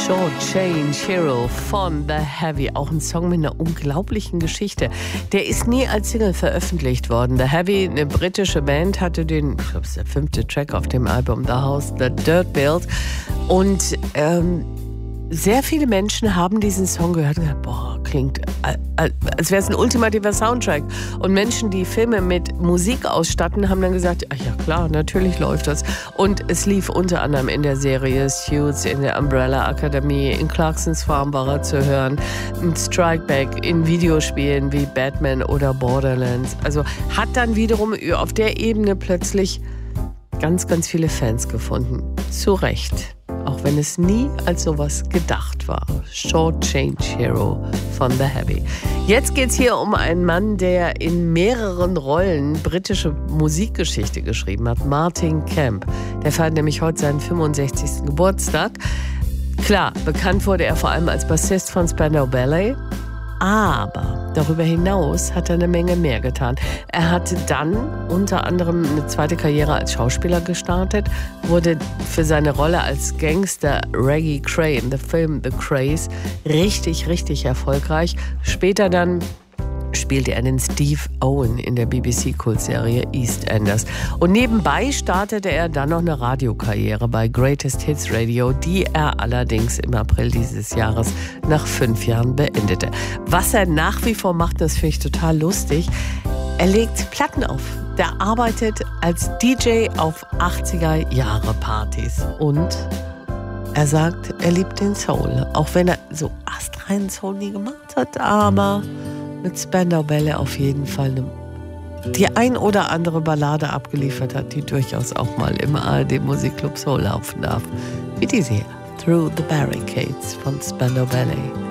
Short Change Hero von The Heavy, auch ein Song mit einer unglaublichen Geschichte. Der ist nie als Single veröffentlicht worden. The Heavy, eine britische Band, hatte den, ich glaube, es ist der 5. Track auf dem Album The House, The Dirt Built. Und sehr viele Menschen haben diesen Song gehört und gesagt, boah, klingt, als wäre es ein ultimativer Soundtrack. Und Menschen, die Filme mit Musik ausstatten, haben dann gesagt, ach ja klar, natürlich läuft das. Und es lief unter anderem in der Serie Suits, in der Umbrella Academy, in Clarksons Farm war er zu hören, in Strike Back, in Videospielen wie Batman oder Borderlands. Also hat dann wiederum auf der Ebene plötzlich ganz, ganz viele Fans gefunden. Zu Recht. Auch wenn es nie als sowas gedacht war. Short Change Hero von The Heavy. Jetzt geht es hier um einen Mann, der in mehreren Rollen britische Musikgeschichte geschrieben hat. Martin Kemp. Der feiert nämlich heute seinen 65. Geburtstag. Klar, bekannt wurde er vor allem als Bassist von Spandau Ballet. Aber darüber hinaus hat er eine Menge mehr getan. Er hatte dann unter anderem eine zweite Karriere als Schauspieler gestartet, wurde für seine Rolle als Gangster Reggie Cray in dem Film The Krays richtig, richtig erfolgreich. Später dann spielte er den Steve Owen in der BBC-Kultserie EastEnders. Und nebenbei startete er dann noch eine Radiokarriere bei Greatest Hits Radio, die er allerdings im April dieses Jahres nach 5 Jahren beendete. Was er nach wie vor macht, das finde ich total lustig. Er legt Platten auf. Der arbeitet als DJ auf 80er-Jahre-Partys. Und er sagt, er liebt den Soul. Auch wenn er so astreinen Soul nie gemacht hat, aber mit Spandau Ballet auf jeden Fall die ein oder andere Ballade abgeliefert hat, die durchaus auch mal im ARD Musikclub Soul laufen darf. Wie diese hier, Through the Barricades von Spandau Ballet.